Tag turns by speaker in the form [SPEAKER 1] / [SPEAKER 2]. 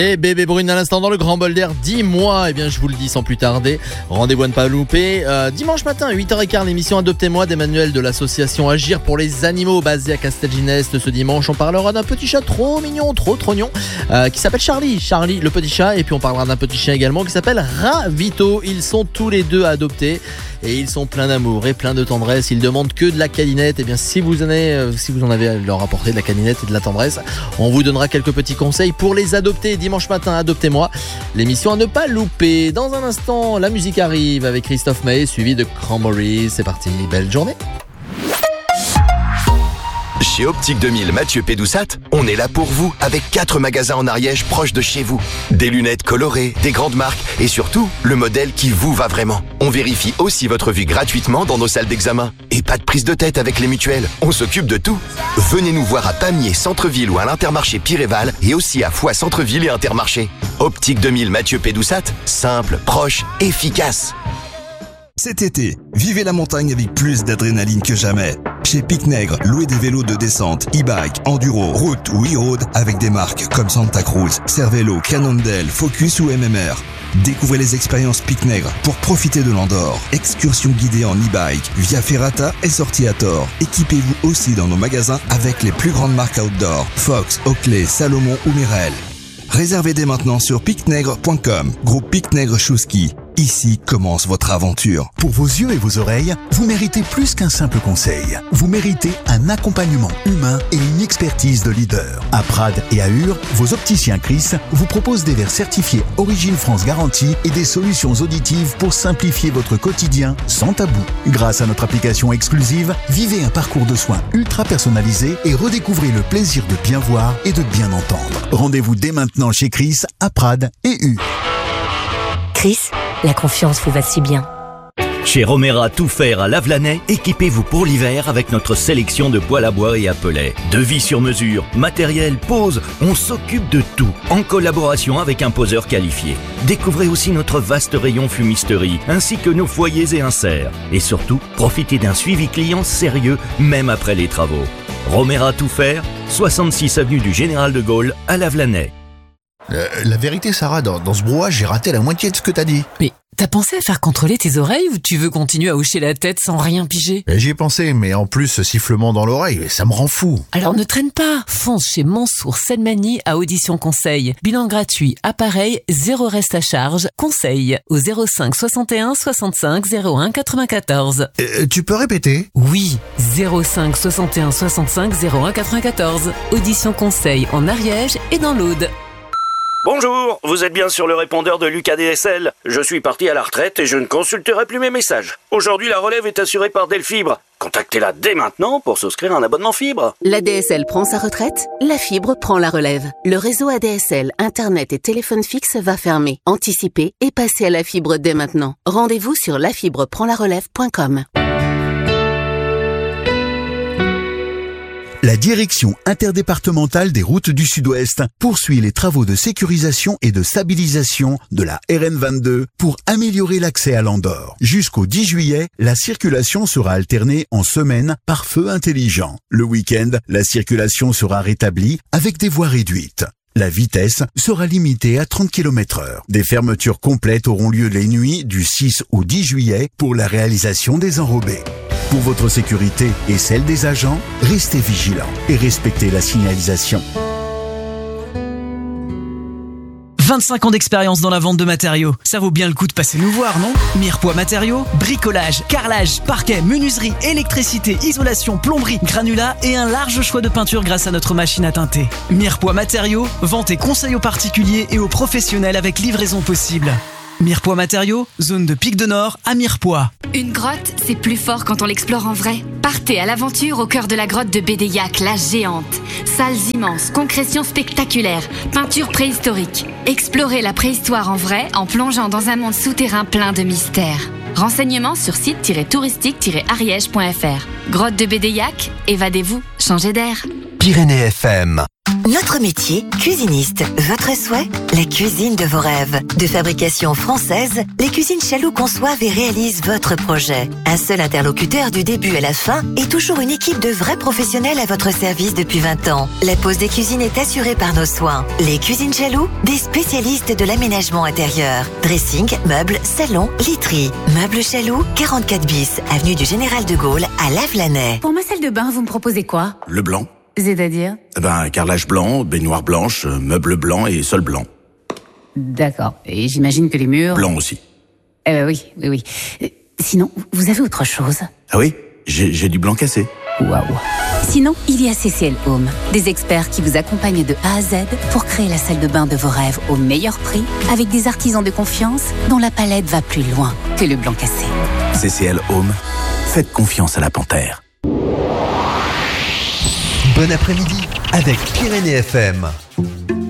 [SPEAKER 1] Et bébé brune à l'instant dans le grand bol d'air, dis-moi, eh bien je vous le dis sans plus tarder, rendez-vous à ne pas louper. Dimanche matin à 8h15, l'émission Adoptez-moi d'Emmanuel de l'association Agir pour les animaux basée à Castelginest. Ce dimanche, on parlera d'un petit chat trop mignon, trop trognon, qui s'appelle Charlie, le petit chat. Et puis on parlera d'un petit chien également qui s'appelle Ravito. Ils sont tous les deux adoptés. Et ils sont pleins d'amour et pleins de tendresse. Ils demandent que de la câlinette. Et bien si vous en avez à leur apporter de la câlinette et de la tendresse, on vous donnera quelques petits conseils pour les adopter. Dimanche matin, Adoptez-moi, l'émission à ne pas louper. Dans un instant, la musique arrive avec Christophe Maé, suivi de Cranberries. C'est parti, belle journée.
[SPEAKER 2] Chez Optique 2000 Mathieu Pédoussat, on est là pour vous avec 4 magasins en Ariège proches de chez vous. Des lunettes colorées, des grandes marques et surtout le modèle qui vous va vraiment. On vérifie aussi votre vue gratuitement dans nos salles d'examen. Et pas de prise de tête avec les mutuelles, on s'occupe de tout. Venez nous voir à Pamiers Centre-Ville ou à l'Intermarché Piréval et aussi à Foix Centre-Ville et Intermarché. Optique 2000 Mathieu Pédoussat, simple, proche, efficace.
[SPEAKER 3] Cet été, vivez la montagne avec plus d'adrénaline que jamais. Chez Pic-Nègre, louez des vélos de descente, e-bike, enduro, route ou e-road avec des marques comme Santa Cruz, Cervélo, Cannondale, Focus ou MMR. Découvrez les expériences Pic-Nègre pour profiter de l'Andorre. Excursion guidée en e-bike via Ferrata et sortie à Tor. Équipez-vous aussi dans nos magasins avec les plus grandes marques outdoor, Fox, Oakley, Salomon ou Mirel. Réservez dès maintenant sur picnègre.com. Groupe Pic-Nègre Chouski. Ici commence votre aventure.
[SPEAKER 4] Pour vos yeux et vos oreilles, vous méritez plus qu'un simple conseil. Vous méritez un accompagnement humain et une expertise de leader. À Prades et à Ur, vos opticiens Chris vous proposent des verres certifiés Origine France Garantie et des solutions auditives pour simplifier votre quotidien sans tabou. Grâce à notre application exclusive, vivez un parcours de soins ultra personnalisé et redécouvrez le plaisir de bien voir et de bien entendre. Rendez-vous dès maintenant chez Chris à Prades et Ur.
[SPEAKER 5] Chris, la confiance vous va si bien.
[SPEAKER 6] Chez Romera Tout Faire à Lavelanet, équipez-vous pour l'hiver avec notre sélection de poêle à bois et à pellets. Devis sur mesure, matériel, pose, on s'occupe de tout, en collaboration avec un poseur qualifié. Découvrez aussi notre vaste rayon fumisterie, ainsi que nos foyers et inserts. Et surtout, profitez d'un suivi client sérieux, même après les travaux. Romera Tout Faire, 66 avenue du Général de Gaulle à Lavelanet.
[SPEAKER 7] La vérité, Sarah, dans ce brouhaha, j'ai raté la moitié de ce que t'as dit.
[SPEAKER 8] Mais t'as pensé à faire contrôler tes oreilles ou tu veux continuer à hocher la tête sans rien piger ?
[SPEAKER 7] J'y ai pensé, mais en plus, ce sifflement dans l'oreille, ça me rend fou.
[SPEAKER 8] Alors ne traîne pas, fonce chez Mansour Selmani à Audition Conseil. Bilan gratuit, appareil, 0 reste à charge, conseil au 05 61 65 01 94.
[SPEAKER 7] Tu peux répéter ?
[SPEAKER 8] Oui, 05 61 65 01 94. Audition Conseil en Ariège et dans l'Aude.
[SPEAKER 9] Bonjour, vous êtes bien sur le répondeur de Lucas DSL. Je suis parti à la retraite et je ne consulterai plus mes messages. Aujourd'hui, la relève est assurée par Delfibre. Contactez-la dès maintenant pour souscrire un abonnement fibre.
[SPEAKER 10] La DSL prend sa retraite, la fibre prend la relève. Le réseau ADSL, Internet et téléphone fixe va fermer. Anticipez et passez à la fibre dès maintenant. Rendez-vous sur lafibreprendlarelève.com.
[SPEAKER 4] La direction interdépartementale des routes du Sud-Ouest poursuit les travaux de sécurisation et de stabilisation de la RN22 pour améliorer l'accès à l'Andorre. Jusqu'au 10 juillet, la circulation sera alternée en semaine par feu intelligent. Le week-end, la circulation sera rétablie avec des voies réduites. La vitesse sera limitée à 30 km/h. Des fermetures complètes auront lieu les nuits du 6 au 10 juillet pour la réalisation des enrobés. Pour votre sécurité et celle des agents, restez vigilants et respectez la signalisation.
[SPEAKER 11] 25 ans d'expérience dans la vente de matériaux. Ça vaut bien le coup de passer nous voir, non ? Mirepoix Matériaux, bricolage, carrelage, parquet, menuiserie, électricité, isolation, plomberie, granulat et un large choix de peinture grâce à notre machine à teinter. Mirepoix Matériaux, vente et conseil aux particuliers et aux professionnels avec livraison possible. Mirepoix Matériaux, zone de Pic de Nord à Mirepoix.
[SPEAKER 12] Une grotte, c'est plus fort quand on l'explore en vrai. Partez à l'aventure au cœur de la grotte de Bédéiac, la géante. Salles immenses, concrétions spectaculaires, peintures préhistoriques. Explorez la préhistoire en vrai en plongeant dans un monde souterrain plein de mystères. Renseignements sur site-touristique-ariège.fr. Grotte de Bédéiac, évadez-vous, changez d'air.
[SPEAKER 2] Pyrénées FM.
[SPEAKER 13] Notre métier, cuisiniste. Votre souhait? La cuisine de vos rêves. De fabrication française, les cuisines Chaloux conçoivent et réalisent votre projet. Un seul interlocuteur du début à la fin et toujours une équipe de vrais professionnels à votre service depuis 20 ans. La pose des cuisines est assurée par nos soins. Les cuisines Chaloux, des spécialistes de l'aménagement intérieur. Dressing, meubles, salon, literie. Meubles Chaloux, 44 bis, avenue du Général de Gaulle à Lavelanet.
[SPEAKER 12] Pour ma salle de bain, vous me proposez quoi?
[SPEAKER 14] Le blanc.
[SPEAKER 12] C'est-à-dire?
[SPEAKER 14] Carrelage blanc, baignoire blanche, meubles blancs et sol blanc.
[SPEAKER 12] D'accord. Et j'imagine que les murs...
[SPEAKER 14] Blanc aussi.
[SPEAKER 12] Oui. Sinon, vous avez autre chose?
[SPEAKER 14] Ah oui, j'ai du blanc cassé.
[SPEAKER 12] Waouh. Sinon, il y a CCL Home. Des experts qui vous accompagnent de A à Z pour créer la salle de bain de vos rêves au meilleur prix, avec des artisans de confiance dont la palette va plus loin que le blanc cassé.
[SPEAKER 14] CCL Home. Faites confiance à la panthère.
[SPEAKER 15] Bon après-midi avec Pyrénées FM.